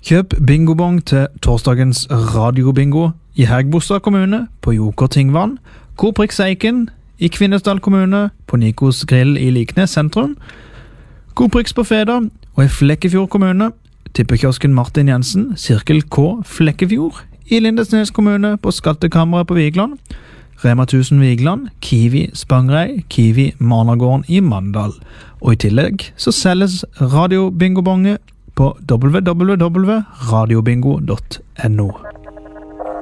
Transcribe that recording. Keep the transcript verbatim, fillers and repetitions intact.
Kjøp bingobong til torsdagens radiobingo i Hægebostad kommune på Joker Tingvann, Coop Eiken i Kvinesdal kommune på Nikos Grill i Liknes sentrum, Coop på Feda og i Flekkefjord kommune, tippekiosken Martin Jensen, Sirkel K Flekkefjord i Lindesnes kommune på Skattekammeret på Vigland, Rema tusen Vigland, Kiwi Spangrei, Kiwi Marnagården i Mandal. Og i tillegg så selges radiobingobonge på w w w punktum radiobingo punktum no.